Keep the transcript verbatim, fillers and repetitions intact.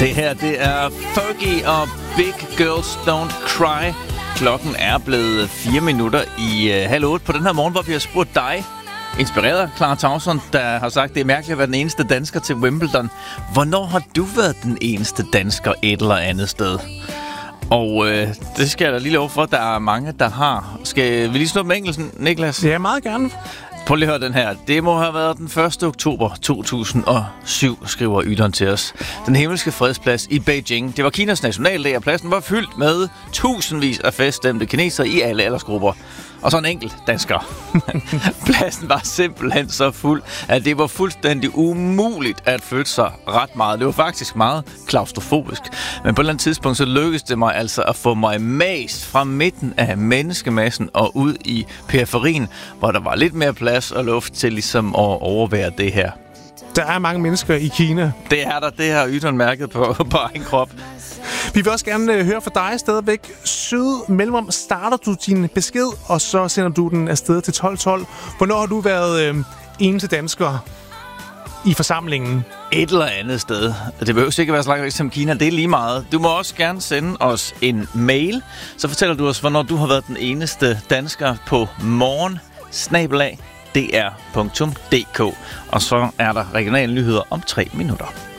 Det her, det er Fergie og Big Girls Don't Cry. Klokken er blevet fire minutter i uh, halv otte på den her morgen, hvor vi har spurgt dig, inspireret af Clara Tauson, der har sagt, det er mærkeligt at være den eneste dansker til Wimbledon. Hvornår har du været den eneste dansker et eller andet sted? Og øh, det skal jeg da lige love for, der er mange, der har. Skal vi lige snuppe med engelsen, Niklas? Ja, meget gerne. Prøv lige at høre den her. Det må have været den første oktober to tusind og syv, skriver Ydon til os. Den himmelske fredsplads i Beijing. Det var Kinas nationaldag, og pladsen var fyldt med tusindvis af feststemte kinesere i alle aldersgrupper. Og så en enkelt dansker. Pladsen var simpelthen så fuld, at det var fuldstændig umuligt at flytte sig ret meget. Det var faktisk meget klaustrofobisk. Men på et eller andet tidspunkt, så lykkedes det mig altså at få mig mast fra midten af menneskemassen og ud i periferien, hvor der var lidt mere plads og luft til ligesom at overvære det her. Der er mange mennesker i Kina. Det er der, det har Ydon mærket på, på egen krop. Vi vil også gerne øh, høre fra dig stadigvæk. Sød mellemrum, starter du din besked, og så sender du den afsted til tolv tolv. Hvornår har du været øh, eneste dansker i forsamlingen? Et eller andet sted. Det behøver ikke være så langt væk som Kina. Det er lige meget. Du må også gerne sende os en mail. Så fortæller du os, hvornår du har været den eneste dansker på morgen snabel-a d r punktum d k. Og så er der regionale nyheder om tre minutter.